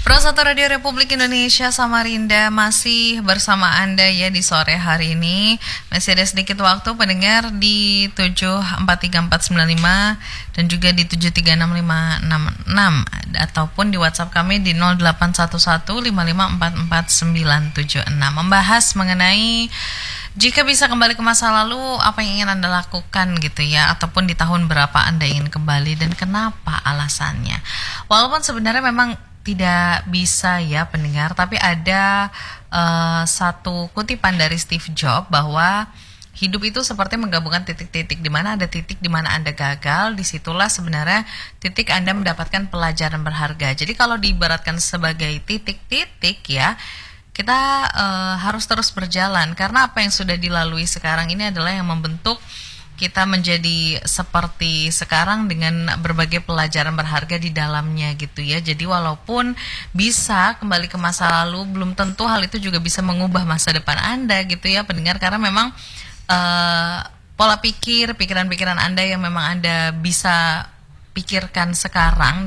Pro 1 Radio Republik Indonesia Samarinda masih bersama Anda ya di sore hari ini. Masih ada sedikit waktu pendengar di 743495 dan juga di 736566 ataupun di WhatsApp kami di 081155449976 membahas mengenai jika bisa kembali ke masa lalu, apa yang ingin Anda lakukan gitu ya, ataupun di tahun berapa Anda ingin kembali dan kenapa alasannya. Walaupun sebenarnya memang tidak bisa ya pendengar, tapi ada satu kutipan dari Steve Jobs bahwa hidup itu seperti menggabungkan titik-titik, di mana ada titik di mana Anda gagal, disitulah sebenarnya titik Anda mendapatkan pelajaran berharga. Jadi kalau diibaratkan sebagai titik-titik ya, kita harus terus berjalan karena apa yang sudah dilalui sekarang ini adalah yang membentuk kita menjadi seperti sekarang dengan berbagai pelajaran berharga di dalamnya gitu ya. Jadi walaupun bisa kembali ke masa lalu, belum tentu hal itu juga bisa mengubah masa depan Anda gitu ya pendengar, karena memang pola pikir, pikiran-pikiran Anda yang memang Anda bisa pikirkan sekarang